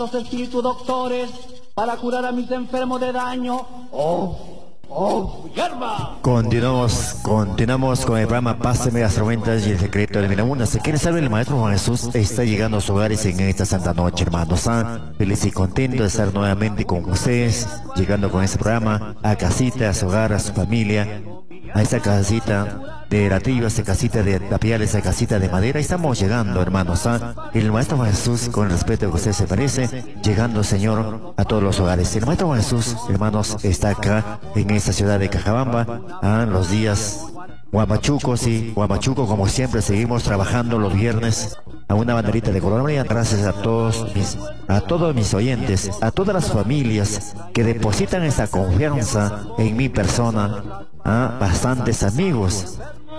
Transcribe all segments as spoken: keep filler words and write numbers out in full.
los espíritus doctores para curar a mis enfermos de daño. ¡Oh! ¡Oh, hierba! Continuamos, continuamos con el programa Páseme las tormentas y el secreto de mi laguna. Si quieren saber, el Maestro Juan Jesús está llegando a sus hogares en esta santa noche, hermanos. ¿Ah? Feliz y contento de estar nuevamente con ustedes, llegando con este programa a casita, a su hogar, a su familia, a esta casita de ladrillo, a esta casita de tapiales, a esta casita de madera. Estamos llegando, hermanos. ¿Ah? El Maestro Juan Jesús, con el respeto que usted se merece, llegando, Señor, a todos los hogares. El Maestro Juan Jesús, hermanos, está acá en esta ciudad de Cajabamba, a los días Huamachuco, sí, Huamachuco, como siempre, seguimos trabajando los viernes a una banderita de color amarillo. Gracias a todos mis, a todos mis oyentes, a todas las familias que depositan esa confianza en mi persona, a bastantes amigos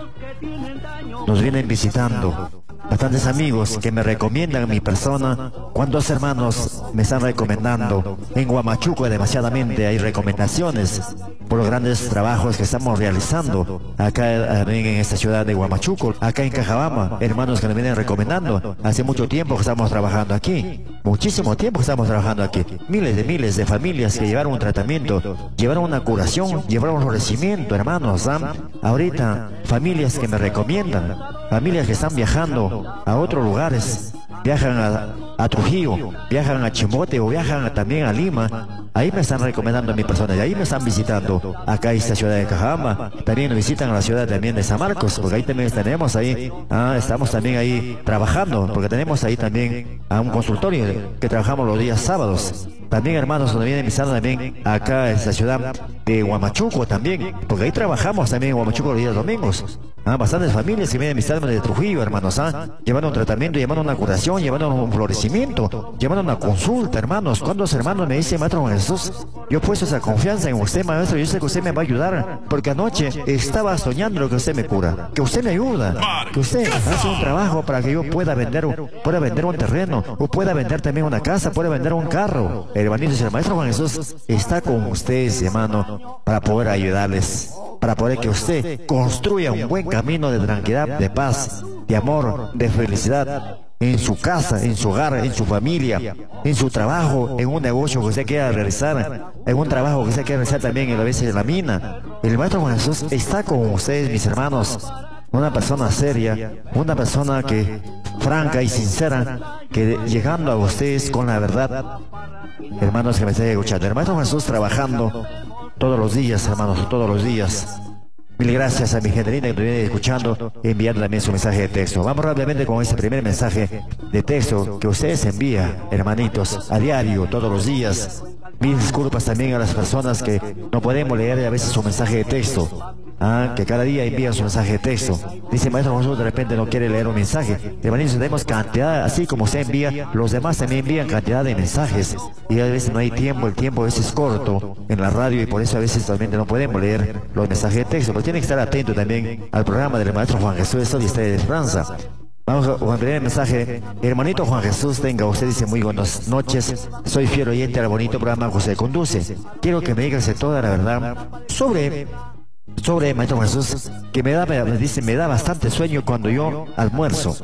nos vienen visitando, bastantes amigos que me recomiendan mi persona. ¿Cuántos hermanos me están recomendando? En Huamachuco demasiadamente hay recomendaciones por los grandes trabajos que estamos realizando acá también en esta ciudad de Huamachuco, acá en Cajabamba, hermanos que nos vienen recomendando. Hace mucho tiempo que estamos trabajando aquí, muchísimo tiempo que estamos trabajando aquí. Miles de miles de familias que llevaron un tratamiento, llevaron una curación, llevaron un florecimiento, hermanos. ¿Ah? Ahorita familias que me recomiendan, familias que están viajando a otros lugares, viajan a, a Trujillo, viajan a Chimbote o viajan a, también a Lima. Ahí me están recomendando a mi persona y ahí me están visitando acá en esta ciudad de Cajabamba. También nos visitan a la ciudad también de San Marcos, porque ahí también tenemos ahí, ah, estamos también ahí trabajando, porque tenemos ahí también a un consultorio que trabajamos los días sábados. También, hermanos, nos vienen visitando también acá en esta ciudad de Huamachuco también, porque ahí trabajamos también en Huamachuco los días domingos. Ah, bastantes familias que vienen visitando de Trujillo, hermanos, ah, llevando un tratamiento, llevando una curación, llevando un florecimiento, llevando una consulta, hermanos. ¿Cuántos hermanos me dicen, Maestro Juan Jesús, yo he puesto esa confianza en usted, maestro, yo sé que usted me va a ayudar, porque anoche estaba soñando lo que usted me cura, que usted me ayuda, que usted hace un trabajo para que yo pueda vender, pueda vender un terreno, o pueda vender también una casa, pueda vender un carro. Hermanitos, el Maestro Juan Jesús está con ustedes, hermano, para poder ayudarles, para poder que usted construya un buen camino de tranquilidad, de paz, de amor, de felicidad, en su casa, en su hogar, en su familia, en su trabajo, en un negocio que usted quiera realizar, en un trabajo que usted quiera realizar también a veces en la mina. El Maestro Juan Jesús está con ustedes, mis hermanos, una persona seria, una persona que franca y sincera, que llegando a ustedes con la verdad, hermanos que me estén escuchando. El Maestro Jesús trabajando todos los días, hermanos, todos los días. Mil gracias a mi gente linda que me viene escuchando, enviando también su mensaje de texto. Vamos rápidamente con ese primer mensaje de texto que ustedes envían, hermanitos, a diario, todos los días. Mil disculpas también a las personas que no podemos leer a veces su mensaje de texto, ah, que cada día envían su mensaje de texto. Dice Maestro Jesús, de repente no quiere leer un mensaje. Hermanitos, tenemos cantidad, así como usted envía, los demás también envían cantidad de mensajes. Y a veces no hay tiempo, el tiempo a veces es corto en la radio y por eso a veces también no podemos leer los mensajes de texto. Pero tiene que estar atento también al programa del Maestro Juan Jesús, esto de de Esperanza. Vamos con el primer mensaje. Hermanito Juan Jesús, tenga usted, dice, muy buenas noches. Soy fiel oyente al bonito programa que usted conduce. Quiero que me digas toda la verdad sobre, sobre Maestro Jesús, que me da, me dice, me da bastante sueño cuando yo almuerzo.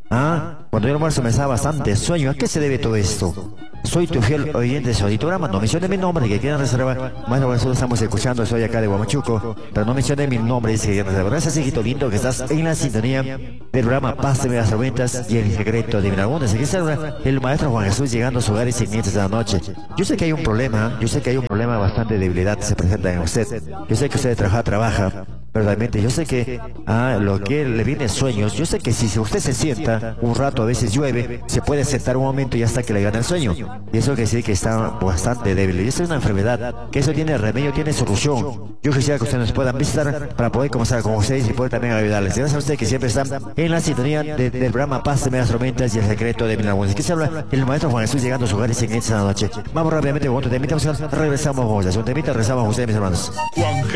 Ah, cuando yo almuerzo me da bastante sueño. ¿A qué se debe todo esto? Soy tu fiel oyente de su programa. No mencione mi nombre, que quieran reservar. Maestro Jesús, estamos escuchando, soy acá de Huamachuco, pero no mencione mi nombre, dice que quieran reservar. Gracias, hijito lindo, que estás en la sintonía del programa Páseme las tormentas y el secreto de mi laguna. Aquí está el Maestro Juan Jesús llegando a su hogar y siguientes de la noche. Yo sé que hay un problema, yo sé que hay un problema bastante de debilidad que se presenta en usted. Yo sé que usted trabaja, trabaja. Pero realmente yo sé que a ah, lo que le viene sueños, yo sé que si usted se sienta un rato, a veces llueve, se puede sentar un momento y hasta que le gane el sueño. Y eso quiere decir que está bastante débil. Y eso es una enfermedad, que eso tiene remedio, tiene solución. Yo quisiera que ustedes nos puedan visitar para poder comenzar con ustedes y poder también ayudarles. Gracias a ustedes que siempre están en la sintonía de, del programa Páseme las tormentas y el secreto de mi laguna. Aquí se habla el Maestro Juan Jesús llegando a su hogar y en esta noche. Vamos rápidamente con otro temita musical. Regresamos con un temita, regresamos con ustedes, mis hermanos. Juan